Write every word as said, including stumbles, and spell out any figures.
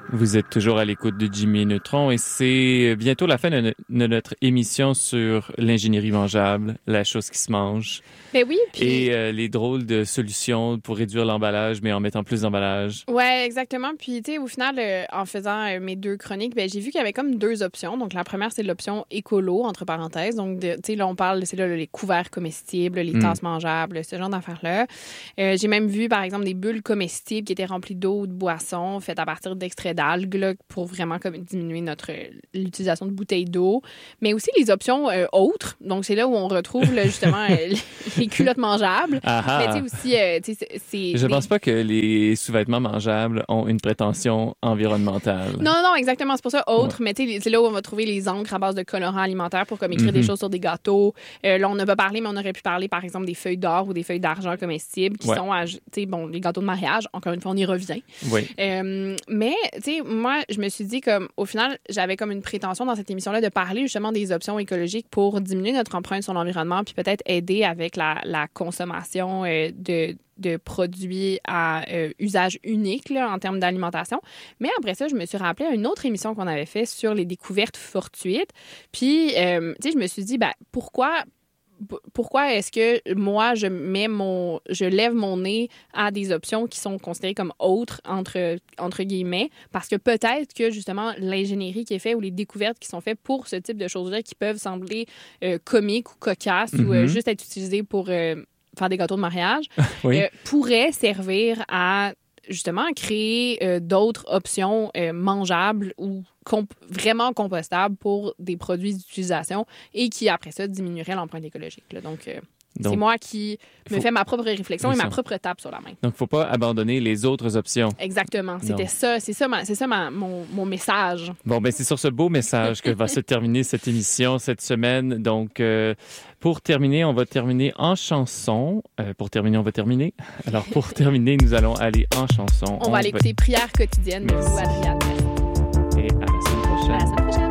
Vous êtes toujours à l'écoute de Jimmy Neutron et c'est bientôt la fin de, no- de notre émission sur l'ingénierie mangeable, la chose qui se mange. Ben oui, puis... Et euh, les drôles de solutions pour réduire l'emballage, mais en mettant plus d'emballage. Ouais, exactement. Puis, tu sais, au final, euh, en faisant euh, mes deux chroniques, ben, j'ai vu qu'il y avait comme deux options. Donc, la première, c'est l'option écolo, entre parenthèses. Donc, tu sais, là, on parle, c'est là, les couverts comestibles, les Mm. tasses mangeables, ce genre d'affaires-là. Euh, j'ai même vu, par exemple, des bulles comestibles qui étaient remplies d'eau ou de boissons faites à partir d'extraits d'algues, là, pour vraiment comme, diminuer notre l'utilisation de bouteilles d'eau. Mais aussi les options euh, autres. Donc, c'est là où on retrouve, là, justement, euh, les culottes mangeables. Ah ah. Mais, tu sais, aussi, euh, tu sais, c'est... c'est Je des... pense pas que les sous-vêtements mangeables ont une prétention environnementale. Non, non, exactement. C'est pour ça autre. Ouais. Mais tu sais, c'est là où on va trouver les encres à base de colorants alimentaires pour comme écrire mm-hmm. des choses sur des gâteaux. Euh, là, on n'a pas parlé, mais on aurait pu parler, par exemple, des feuilles d'or ou des feuilles d'argent comestibles qui ouais. sont, tu sais, bon, les gâteaux de mariage. Encore une fois, on y revient. Oui. Euh, mais, tu sais, moi, je me suis dit, comme, au final, j'avais comme une prétention dans cette émission-là de parler justement des options écologiques pour diminuer notre empreinte sur l'environnement puis peut-être aider avec la, la consommation euh, de de produits à euh, usage unique là, en termes d'alimentation. Mais après ça, je me suis rappelé à une autre émission qu'on avait fait sur les découvertes fortuites. Puis, euh, tu sais, je me suis dit, ben, pourquoi... Pourquoi est-ce que moi, je mets mon, je lève mon nez à des options qui sont considérées comme autres, entre, entre guillemets, parce que peut-être que, justement, l'ingénierie qui est faite ou les découvertes qui sont faites pour ce type de choses-là qui peuvent sembler euh, comiques ou cocasses mm-hmm. ou euh, juste être utilisées pour euh, faire des gâteaux de mariage, oui. euh, pourraient servir à, justement, créer euh, d'autres options euh, mangeables ou comp- vraiment compostables pour des produits d'utilisation et qui, après ça, diminueraient l'empreinte écologique. Là. Donc, euh, Donc, c'est moi qui me faut... fais ma propre réflexion et ma propre tape sur la main. Donc, il ne faut pas abandonner les autres options. Exactement. C'était non. ça. C'est ça, ma, c'est ça ma, mon, mon message. Bon, ben c'est sur ce beau message que va se terminer cette émission cette semaine. Donc, euh, pour terminer, on va terminer en chanson. Euh, pour terminer, on va terminer. Alors, pour terminer, nous allons aller en chanson. On, on va aller écouter Prière quotidienne de Adriane. Et à la semaine prochaine. À la semaine prochaine.